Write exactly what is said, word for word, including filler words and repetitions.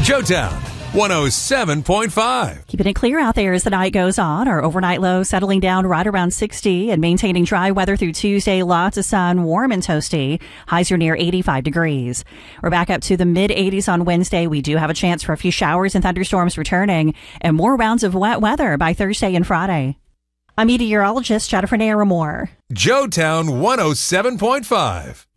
Joetown one oh seven point five. Keeping it clear out there as the night goes on. Our overnight low settling down right around sixty and maintaining dry weather through Tuesday. Lots of sun, warm and toasty. Highs are near eighty-five degrees. We're back up to the mid eighties on Wednesday. We do have a chance for a few showers and thunderstorms returning and more rounds of wet weather by Thursday and Friday. I'm meteorologist Jennifer Naramore. Joetown one oh seven point five.